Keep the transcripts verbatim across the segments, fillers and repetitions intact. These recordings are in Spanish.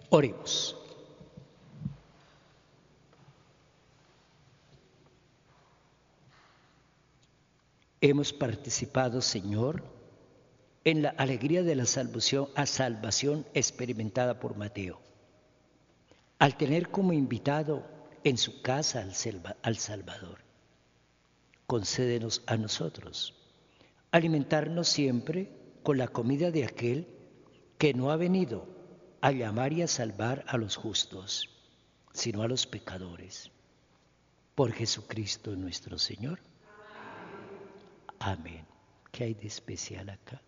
Oremos. Hemos participado, Señor, en la alegría de la salvación, a salvación experimentada por Mateo, al tener como invitado en su casa al, selva, al Salvador. Concédenos a nosotros alimentarnos siempre con la comida de aquel que no ha venido a llamar y a salvar a los justos, sino a los pecadores. Por Jesucristo nuestro Señor. Amén. ¿Qué hay de especial acá?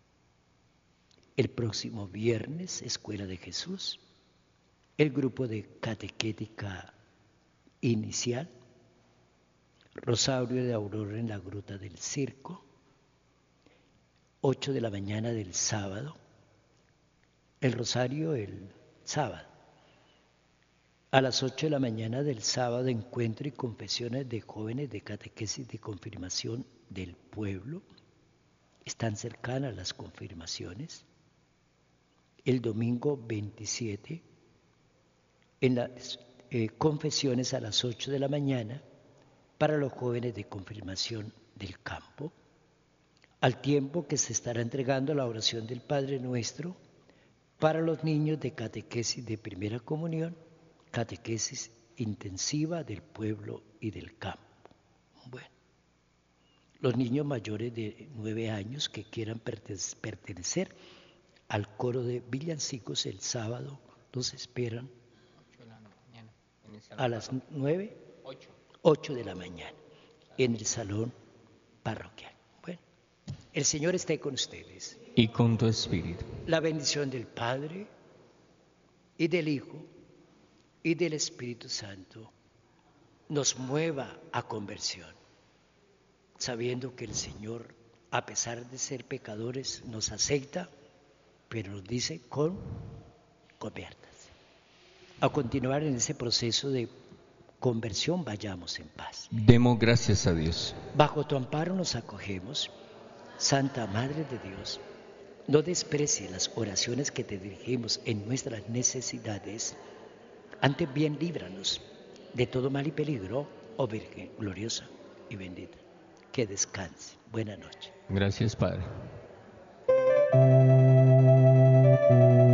El próximo viernes, Escuela de Jesús, el grupo de catequética inicial, Rosario de Aurora en la Gruta del Circo, ocho de la mañana del sábado, el Rosario el sábado. A las ocho de la mañana del sábado, encuentro y confesiones de jóvenes de catequesis de confirmación del pueblo. Están cercanas las confirmaciones. El domingo veintisiete, en las eh, confesiones a las ocho de la mañana para los jóvenes de confirmación del campo, al tiempo que se estará entregando la oración del Padre Nuestro para los niños de catequesis de primera comunión, catequesis intensiva del pueblo y del campo. Bueno, los niños mayores de nueve años que quieran pertenecer al coro de villancicos el sábado los esperan a las nueve, ocho de la mañana en el salón parroquial. Bueno, el Señor esté con ustedes. Y con tu espíritu. La bendición del Padre y del Hijo y del Espíritu Santo nos mueva a conversión, sabiendo que el Señor, a pesar de ser pecadores, nos acepta, pero nos dice, con, conviértase. A continuar en ese proceso de conversión, vayamos en paz. Demos gracias a Dios. Bajo tu amparo nos acogemos, Santa Madre de Dios. No desprecies las oraciones que te dirigimos en nuestras necesidades. Antes bien, líbranos de todo mal y peligro, oh Virgen gloriosa y bendita. Que descanse. Buena noche. Gracias, Padre.